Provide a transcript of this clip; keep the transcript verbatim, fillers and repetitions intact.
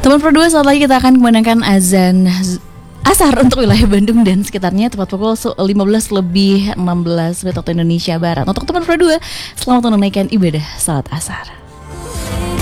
Teman Pro dua, saat lagi kita akan memandangkan azan asar untuk wilayah Bandung dan sekitarnya tepat pukul lima belas lebih enam belas waktu Indonesia Barat. Untuk teman Pro dua, selamat menunaikan ibadah salat asar.